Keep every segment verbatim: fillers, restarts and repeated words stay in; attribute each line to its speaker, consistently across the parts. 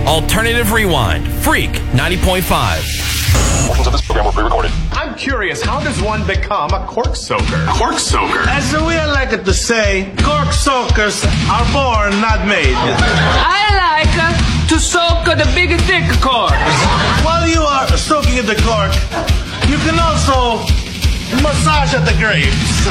Speaker 1: Alternative Rewind, Freak ninety point five.
Speaker 2: Portions of this program were pre-recorded.
Speaker 3: I'm curious, how does one become a cork soaker?
Speaker 2: Cork soaker.
Speaker 4: As we like it to say, cork soakers are born, not made.
Speaker 5: I like uh, to soak the big thick cork.
Speaker 4: While you are soaking the cork, you can also massage at the grapes.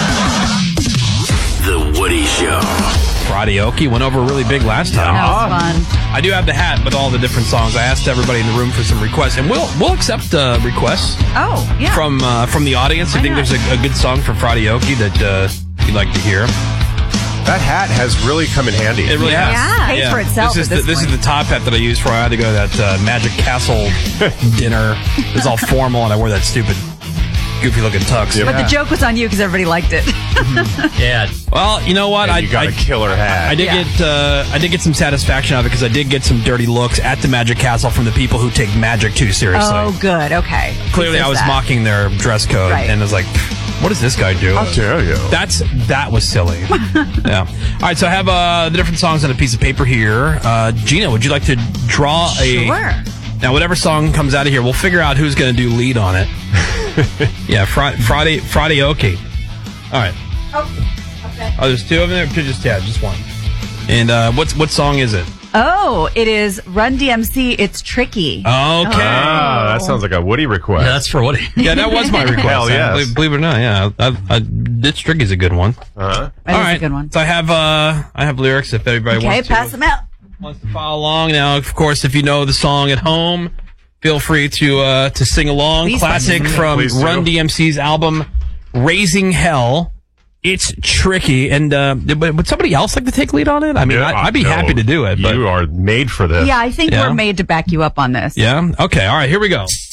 Speaker 6: The Woody Show.
Speaker 1: Karaoke went over really big last time.
Speaker 7: That was fun.
Speaker 1: I do have the hat with all the different songs. I asked everybody in the room for some requests, and we'll we'll accept uh, requests
Speaker 7: Oh, yeah.
Speaker 1: from uh, from the audience.
Speaker 7: Why
Speaker 1: I think
Speaker 7: not?
Speaker 1: there's a, a good song for Karaoke that uh, you'd like to hear.
Speaker 8: That hat has really come in handy.
Speaker 1: It really
Speaker 7: Yeah.
Speaker 1: has.
Speaker 7: Yeah. Pays for itself
Speaker 1: This is
Speaker 7: at
Speaker 1: the,
Speaker 7: this
Speaker 1: this is
Speaker 7: point.
Speaker 1: the top hat that I used for I had to go to that uh, Magic Castle dinner. It was all formal, and I wore that stupid, goofy-looking tux.
Speaker 7: But the joke was on you because everybody liked it.
Speaker 1: Yeah. Well, you know what?
Speaker 8: And
Speaker 1: I
Speaker 8: you got
Speaker 1: I,
Speaker 8: a killer hat.
Speaker 1: I did
Speaker 7: Yeah.
Speaker 1: get uh, I did get some satisfaction out of it because I did get some dirty looks at the Magic Castle from the people who take magic too seriously.
Speaker 7: Oh, good. Okay.
Speaker 1: Clearly,
Speaker 7: He
Speaker 1: I
Speaker 7: says
Speaker 1: was
Speaker 7: that.
Speaker 1: mocking their dress code,
Speaker 7: Right.
Speaker 1: and I was like, "What does this guy do?"
Speaker 8: How dare you?
Speaker 1: That's that was silly. Yeah. All right. So I have uh, the different songs on a piece of paper here. Uh, Gina, would you like to draw a?
Speaker 7: Sure.
Speaker 1: Now, whatever song comes out of here, we'll figure out who's going to do lead on it. Yeah, Friday, Friday, Friday. Okay. All right.
Speaker 7: Oh, okay.
Speaker 1: Oh, there's two of them. Or just yeah, just one. And uh, what's what song is it?
Speaker 7: Oh, it is Run D M C. It's Tricky.
Speaker 1: Okay.
Speaker 8: Ah, that sounds like a Woody request.
Speaker 9: Yeah, that's for Woody.
Speaker 1: Yeah, that was my request.
Speaker 8: Hell yes.
Speaker 1: Believe, believe it or not, yeah. I, I, Ditch Tricky's a good one.
Speaker 8: Uh-huh.
Speaker 7: That
Speaker 1: All
Speaker 7: is
Speaker 1: right.
Speaker 7: a good one.
Speaker 1: So I have uh, I have lyrics if everybody
Speaker 7: Okay,
Speaker 1: wants to.
Speaker 7: pass them out.
Speaker 1: Wants to follow along. Now, of course, if you know the song at home, feel free to uh, to sing along.
Speaker 7: Please
Speaker 1: Classic
Speaker 7: do.
Speaker 1: from
Speaker 8: Please do.
Speaker 1: Run D M C's album, Raising Hell. It's tricky. And uh, but would somebody else like to take lead on it? I mean,
Speaker 8: Yeah,
Speaker 1: I, I'd be
Speaker 8: no,
Speaker 1: happy to do it. But
Speaker 8: You are made for this.
Speaker 7: Yeah, I think
Speaker 1: Yeah.
Speaker 7: we're made to back you up on this.
Speaker 1: yeah. Okay. All right. Here we go.